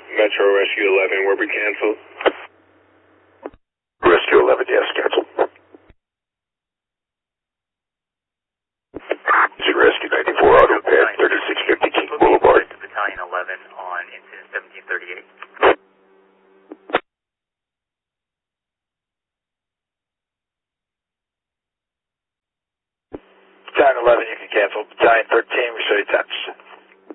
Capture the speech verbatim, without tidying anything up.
Metro Rescue eleven, were we canceled? Rescue eleven, yes, canceled. Rescue ninety-four, auto pad, thirty-six fifty King Boulevard. Battalion eleven on incident seventeen thirty-eight. Battalion eleven, you can cancel. Battalion thirteen, we show you temps.